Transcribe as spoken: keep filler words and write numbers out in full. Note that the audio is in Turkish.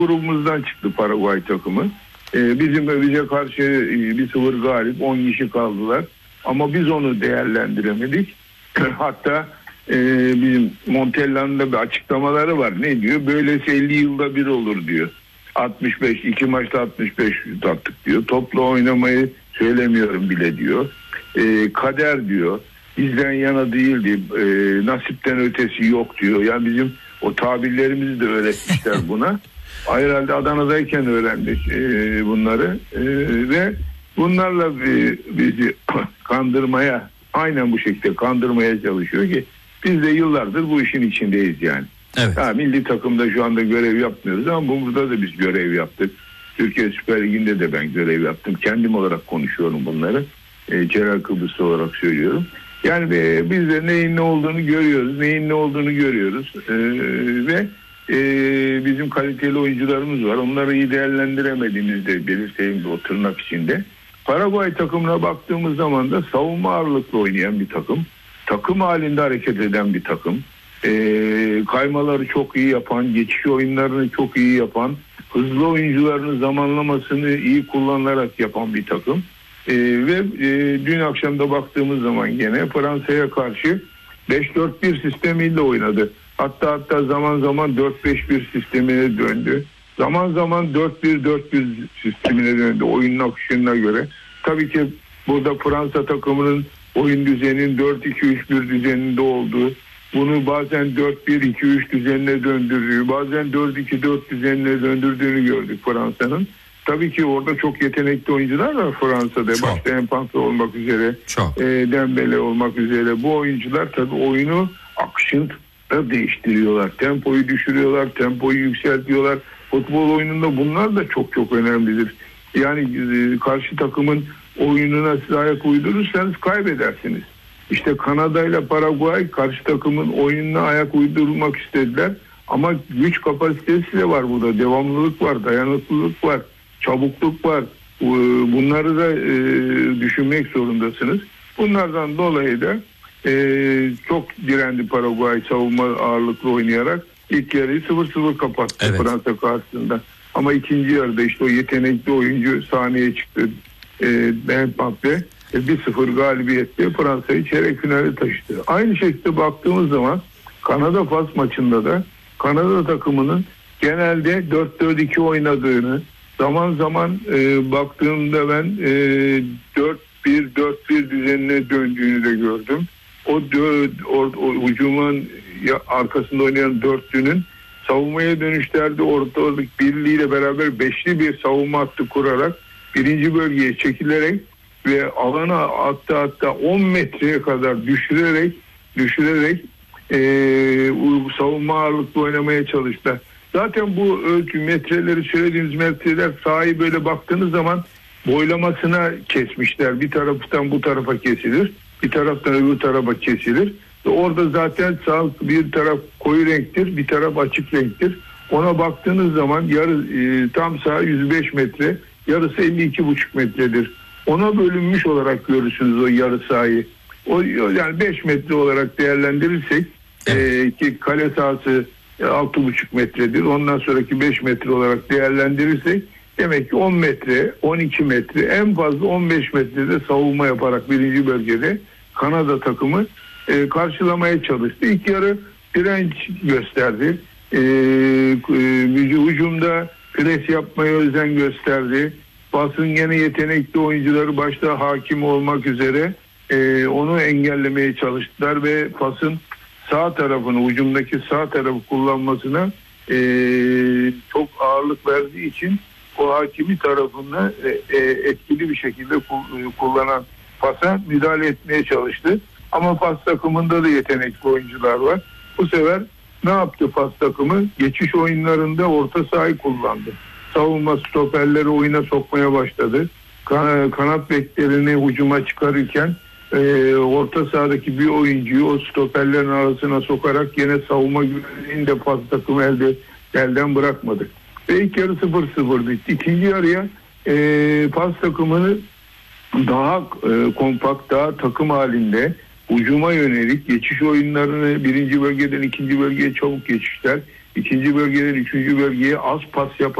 grubumuzdan çıktı Paraguay takımı. Ee, bizim bize karşı e, bir sıfır galip, on kişi kaldılar. Ama biz onu değerlendiremedik. Hatta e, bizim Montella'nın da bir açıklamaları var. Ne diyor? Böylesi elli yılda bir olur diyor. altmış beş, iki maçta altmış beş attık diyor. Topla oynamayı söylemiyorum bile diyor. E, kader diyor. Bizden yana değildi. E, nasipten ötesi yok diyor. Yani bizim o tabirlerimizi de öğretmişler buna. Herhalde Adana'dayken öğrendik e, bunları. E, ve bunlarla e, bizi kandırmaya, aynen bu şekilde kandırmaya çalışıyor ki biz de yıllardır bu işin içindeyiz yani. Evet. Ha, milli takımda şu anda görev yapmıyoruz ama burada da biz görev yaptık. Türkiye Süper Ligi'nde de ben görev yaptım. Kendim olarak konuşuyorum bunları. E, Celal Kıbrıs olarak söylüyorum. Yani e, biz de neyin ne olduğunu görüyoruz. Neyin ne olduğunu görüyoruz. E, ve e, bizim kaliteli oyuncularımız var. Onları iyi değerlendiremediğimizde belirteyim o tırnak içinde. Paraguay takımına baktığımız zaman da savunma ağırlıklı oynayan bir takım. Takım halinde hareket eden bir takım. E, kaymaları çok iyi yapan, geçiş oyunlarını çok iyi yapan, hızlı oyuncularının zamanlamasını iyi kullanarak yapan bir takım. E, ve e, dün akşam da baktığımız zaman gene Fransa'ya karşı beş dört bir sistemiyle oynadı. Hatta hatta zaman zaman dört beş bir sistemine döndü. Zaman zaman dört bir dört bir sistemine döndü oyunun akışına göre. Tabii ki burada Fransa takımının oyun düzeninin dört iki üç bir düzeninde olduğu, bunu bazen dört bir iki üç düzenine döndürdüğü, bazen dört iki dört düzenine döndürdüğünü gördük Fransa'nın. Tabii ki orada çok yetenekli oyuncular var Fransa'da. Çok. Başta Mbappé olmak üzere, e, Dembele olmak üzere. Bu oyuncular tabii oyunu akışını değiştiriyorlar. Tempoyu düşürüyorlar, tempoyu yükseltiyorlar. Futbol oyununda bunlar da çok çok önemlidir. Yani e, karşı takımın oyununa siz ayak uydurursanız kaybedersiniz. İşte Kanada ile Paraguay karşı takımın oyununa ayak uydurmak istediler. Ama güç kapasitesi de var burada. Devamlılık var, dayanıklılık var, çabukluk var. Bunları da e, düşünmek zorundasınız. Bunlardan dolayı da e, çok direndi Paraguay savunma ağırlıklı oynayarak. İlk yarıyı sıfır sıfır kapattı evet. Fransa karşısında. Ama ikinci yarıda işte o yetenekli oyuncu sahneye çıktı. E, Mbappé bir sıfır galibiyetle Fransa'yı çeyrek finale taşıdı. Aynı şekilde baktığımız zaman Kanada-Fas maçında da Kanada takımının genelde dört dört iki oynadığını, zaman zaman e, baktığımda ben e, dört bir dört bir düzenine döndüğünü de gördüm. O, o, o hücumun arkasında oynayan dörtlünün savunmaya dönüşlerde ortalık birliğiyle beraber beşli bir savunma hattı kurarak birinci bölgeye çekilerek ve alana hatta hatta on metreye kadar düşürerek düşürerek e, savunma ağırlıklı oynamaya çalıştılar. Zaten bu ölçü metreleri söylediğimiz metreler sahayı böyle baktığınız zaman boylamasına kesmişler. Bir taraftan bu tarafa kesilir, bir taraftan öbür tarafa kesilir. Ve orada zaten sağ bir taraf koyu renktir, bir taraf açık renktir. Ona baktığınız zaman yarı e, tam saha yüz beş metre, yarısı elli iki buçuk metredir. Ona bölünmüş olarak görürsünüz o yarı sahayı. O yani beş metre olarak değerlendirirsek e, ki kale sahası altı buçuk metredir. Ondan sonraki beş metre olarak değerlendirirsek demek ki on metre, on iki metre, en fazla on beş metrede savunma yaparak birinci bölgede Kanada takımı e, karşılamaya çalıştı. İlk yarı direnç gösterdi. E, e, hücumda pres yapmaya özen gösterdi. Fas'ın gene yetenekli oyuncuları başta hakim olmak üzere e, onu engellemeye çalıştılar ve Fas'ın sağ tarafını, hücumdaki sağ tarafı kullanmasına e, çok ağırlık verdiği için o hakimi tarafını e, e, etkili bir şekilde kullanan Fas'a müdahale etmeye çalıştı. Ama Fas takımında da yetenekli oyuncular var. Bu sefer ne yaptı Fas takımı? Geçiş oyunlarında orta sahayı kullandı. Savunma stoperleri oyuna sokmaya başladı. Kan- kanat beklerini hücuma çıkarırken e, orta sahadaki bir oyuncuyu o stoperlerin arasına sokarak yine savunma güvenliğini de Fas takımı elde, elden bırakmadı. Ve ilk yarı sıfır sıfır bitti. İkinci yarıya e, Fas takımını daha e, kompakt, daha takım halinde hücuma yönelik geçiş oyunlarını birinci bölgeden ikinci bölgeye çabuk geçişler, ikinci bölgeden üçüncü bölgeye az pas yapan